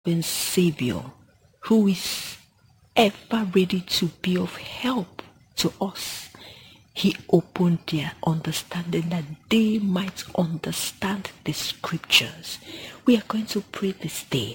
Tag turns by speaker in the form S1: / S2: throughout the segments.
S1: and Savior, who is ever ready to be of help to us. He opened their understanding that they might understand the scriptures. We are going to pray this day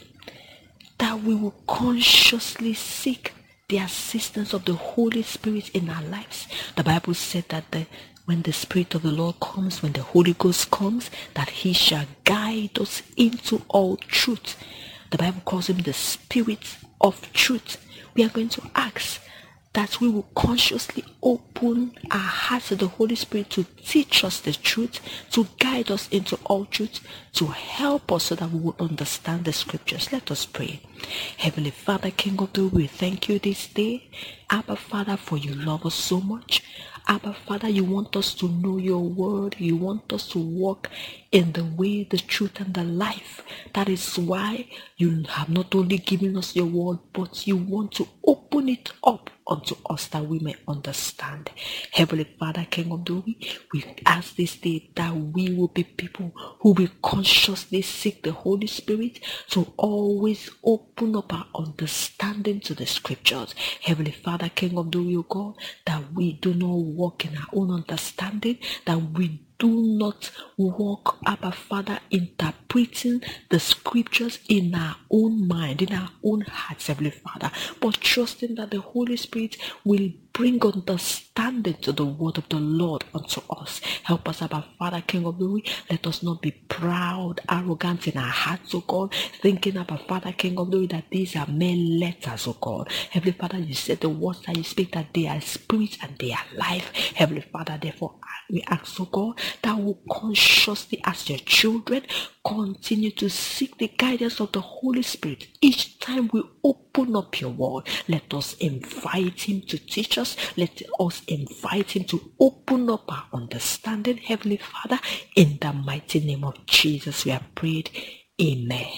S1: that we will consciously seek the assistance of the Holy Spirit in our lives. The Bible said that when the Spirit of the Lord comes, when the Holy Ghost comes, that he shall guide us into all truth. The Bible calls him the Spirit of truth. We are going to ask that we will consciously open our hearts to the Holy Spirit to teach us the truth, to guide us into all truth, to help us so that we will understand the scriptures. Let us pray. Heavenly Father, King of glory, we thank you this day. Abba Father, for you love us so much. Abba Father, you want us to know your word. You want us to walk in the way, the truth, and the life. That is why you have not only given us your word, but you want to open it up unto us that we may understand. Heavenly Father, King of glory, we ask this day that we will be people who will consciously seek the Holy Spirit to always open up our understanding to the scriptures. Heavenly Father, King of glory, O God, that we do not walk in our own understanding, that we do not walk, Abba Father, interpreting the scriptures in our own mind, in our own hearts, Heavenly Father, but trusting that the Holy Spirit will bring understanding to the word of the Lord unto us. Help us, Abba Father, King of glory. Let us not be proud, arrogant in our hearts, O God, thinking, Abba Father, King of glory, that these are mere letters, O God. Heavenly Father, you said the words that you speak, that they are spirit and they are life. Heavenly Father, therefore, we ask, O God, that will consciously, as your children, continue to seek the guidance of the Holy Spirit. Each time we open up your word, let us invite him to teach us. Let us invite him to open up our understanding. Heavenly Father, in the mighty name of Jesus, we have prayed. Amen.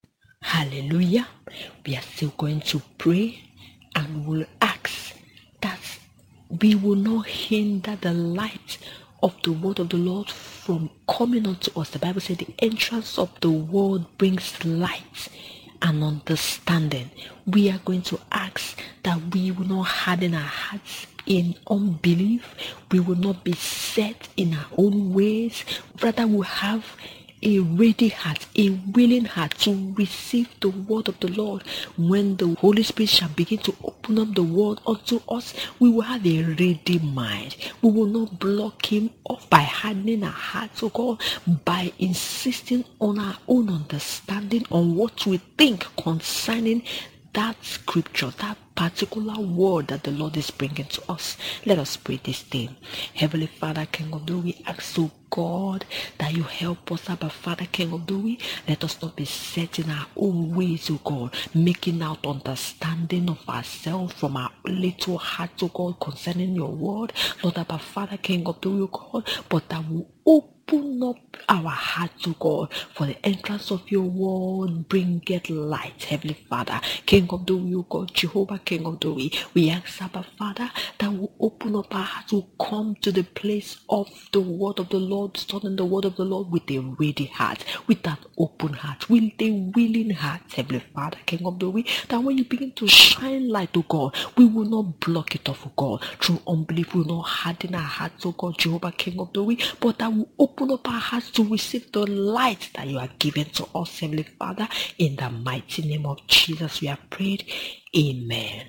S1: Hallelujah. We are still going to pray and we'll ask that we will not hinder the light of the word of the Lord from coming unto us. The Bible said the entrance of the word brings light and understanding. We are going to ask that we will not harden our hearts in unbelief. We will not be set in our own ways. Rather, we'll have a ready heart, a willing heart to receive the word of the Lord. When the Holy Spirit shall begin to open up the word unto us, we will have a ready mind. We will not block him off by hardening our hearts, oh God, by insisting on our own understanding on what we think concerning that scripture, that particular word that the Lord is bringing to us. Let us pray this day. Heavenly Father, King of glory, we ask, oh God, that you help us, Abba Father, King of glory. Let us not be set in our own ways, oh God, making out understanding of ourselves from our little heart, oh God, concerning your word. Lord, Abba Father, King of glory, oh God, but that will open up our hearts, oh God, for the entrance of your word bringeth light. Heavenly Father, King of glory, oh God, Jehovah, King of glory, we ask, Abba Father, that will open up our hearts, will come to the place of the word of the Lord, studying the word of the Lord with a ready heart, with that open heart, with a willing heart. Heavenly Father, King of glory, that when you begin to shine light, oh God, we will not block it off, oh God, through unbelief. We will not harden our hearts, oh God, Jehovah, King of glory, but that will open up our hearts to receive the light that you are giving to us, Heavenly Father. In the mighty name of Jesus, we have prayed. Amen.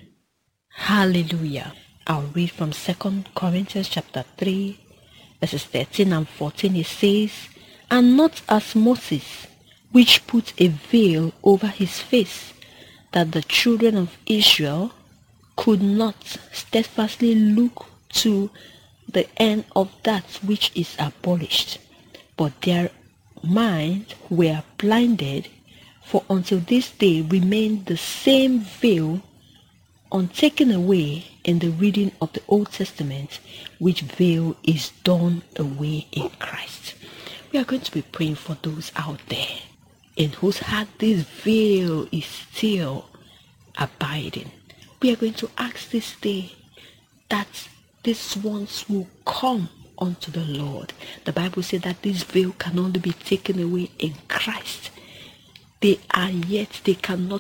S1: Hallelujah. I'll read from 2 Corinthians chapter 3, verses 13 and 14. It says, "And not as Moses, which put a veil over his face, that the children of Israel could not steadfastly look to the end of that which is abolished, but their minds were blinded, for until this day remained the same veil untaken away in the reading of the Old Testament, which veil is done away in Christ." We are going to be praying for those out there in whose heart this veil is still abiding. We are going to ask this day that these ones will come unto the Lord. The Bible says that this veil can only be taken away in Christ. they cannot